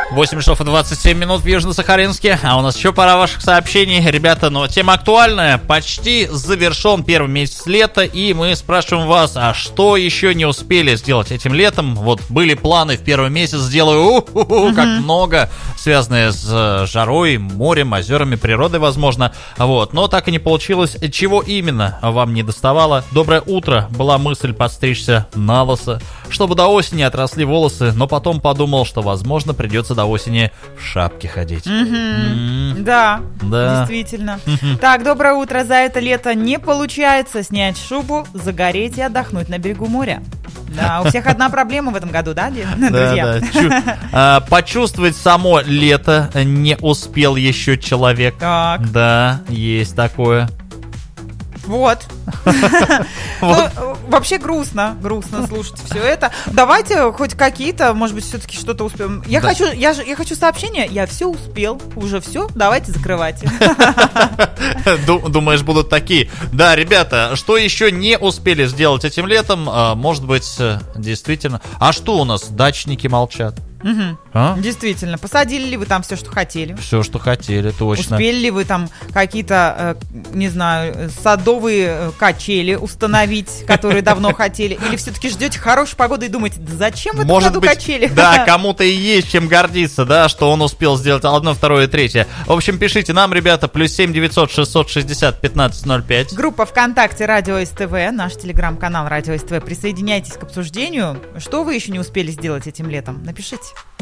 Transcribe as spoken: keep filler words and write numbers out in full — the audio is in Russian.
восемь часов и двадцать семь минут в Южно-Сахалинске. А у нас еще пара ваших сообщений. Ребята, но тема актуальная. Почти завершен первый месяц лета. И мы спрашиваем вас, а что еще не успели сделать этим летом? Вот были планы в первый месяц. Сделаю у-ху-ху, как много, связанное с жарой, морем, озерами, природой, возможно. Вот. Но так и не получилось. Чего именно вам не доставало? Доброе утро. Была мысль подстричься на лысо, чтобы до осени отросли волосы. Но потом подумал, что, возможно, придется до осени в шапке ходить. Mm-hmm. Mm-hmm. Да, да, действительно. Mm-hmm. Так, доброе утро. За это лето не получается снять шубу, загореть и отдохнуть на берегу моря. Да, у всех одна проблема в этом году, да, друзья? Да, да. Почувствовать само лето не успел еще человек. Так. Да, есть такое. Вот. Вот. Ну, вообще грустно, грустно слушать все это. Давайте хоть какие-то, может быть, все-таки что-то успеем. Я Да. хочу, я, же- я хочу сообщение. Я все успел, уже все. Давайте закрывать. Ду- Думаешь, будут такие? Да, ребята, что еще не успели сделать этим летом? А, Может быть, э, действительно. А что у нас? Дачники молчат. Мгм. А? Действительно, посадили ли вы там все, что хотели? Все, что хотели, точно. Успели ли вы там какие-то, э, не знаю, садовые э, качели установить, которые давно хотели? Или все-таки ждете хорошей погоды и думаете, да зачем в этом Может году быть, качели? да, кому-то и есть чем гордиться, да, что он успел сделать одно, второе, третье. В общем, пишите нам, ребята, плюс семь девятьсот шестьсот шестьдесят пятнадцать ноль пять. Группа ВКонтакте Радио СТВ, наш телеграм-канал Радио СТВ. Присоединяйтесь к обсуждению. Что вы еще не успели сделать этим летом? Напишите.